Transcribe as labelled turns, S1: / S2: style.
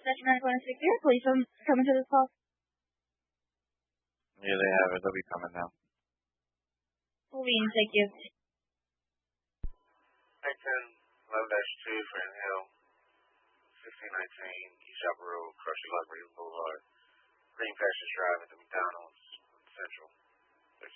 S1: Session 926 here. Please come into this call.
S2: Yeah, they have it. They'll be coming now.
S1: We'll be in. Thank you.
S3: I-10, 11-2 for Inhale, 1619 East Chapel Road, Crush Lock Boulevard, Green Pastures Drive at the McDonald's, Central.